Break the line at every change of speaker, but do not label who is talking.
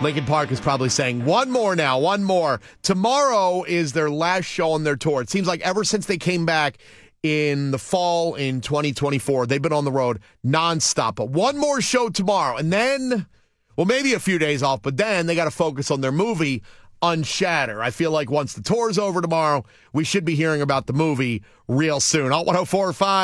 Linkin Park is probably saying, one more now, one more. Tomorrow is their last show on their tour. It seems like ever since they came back in the fall in 2024, they've been on the road nonstop. But one more show tomorrow, and then, well, maybe a few days off, but then they got to focus on their movie, Unshatter. I feel like once the tour's over tomorrow, we should be hearing about the movie real soon. Alt 104.5.